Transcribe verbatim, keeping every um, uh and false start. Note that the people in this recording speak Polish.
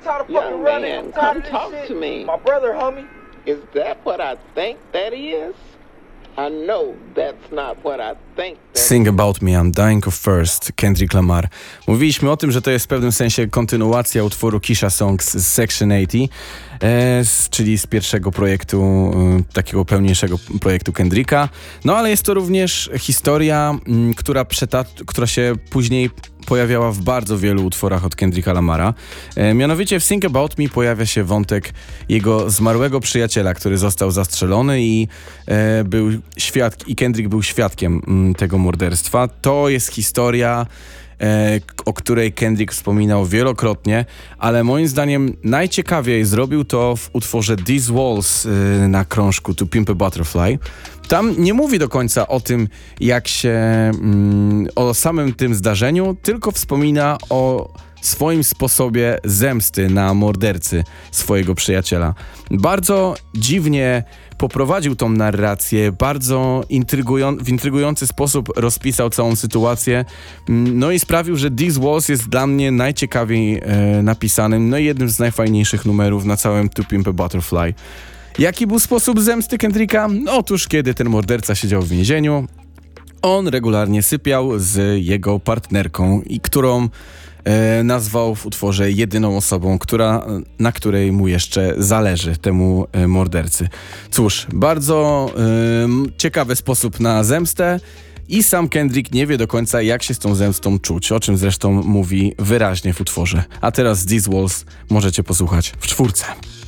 tired of Young fucking running. man, I'm tired come of talk this shit. to me. My brother, homie. Is that what I think that is? I know that's not what I think that Sing About Me, I'm Dying of Thirst, Kendrick Lamar. Mówiliśmy o tym, że to jest w pewnym sensie kontynuacja utworu Kisha Songs z Section osiemdziesiąt, e, z, czyli z pierwszego projektu, e, takiego pełniejszego projektu Kendricka. No ale jest to również historia, m, która, przeta- która się później pojawiała w bardzo wielu utworach od Kendricka Lamara. E, mianowicie w Think About Me pojawia się wątek jego zmarłego przyjaciela, który został zastrzelony i e, był świadk, i Kendrick był świadkiem m, tego morderstwa. To jest historia, e, o której Kendrick wspominał wielokrotnie, ale moim zdaniem najciekawiej zrobił to w utworze These Walls e, na krążku To Pimp a Butterfly. Tam nie mówi do końca o tym, jak się, mm, o samym tym zdarzeniu, tylko wspomina o swoim sposobie zemsty na mordercy swojego przyjaciela. Bardzo dziwnie poprowadził tą narrację, bardzo intrygują- w intrygujący sposób rozpisał całą sytuację, no i sprawił, że These Walls jest dla mnie najciekawiej e, napisanym, no i jednym z najfajniejszych numerów na całym To Pimp a Butterfly. Jaki był sposób zemsty Kendricka? Otóż kiedy ten morderca siedział w więzieniu, on regularnie sypiał z jego partnerką, i którą e, nazwał w utworze jedyną osobą, która, na której mu jeszcze zależy, temu e, mordercy. Cóż, bardzo e, ciekawy sposób na zemstę i sam Kendrick nie wie do końca, jak się z tą zemstą czuć, o czym zresztą mówi wyraźnie w utworze. A teraz These Walls możecie posłuchać w czwórce.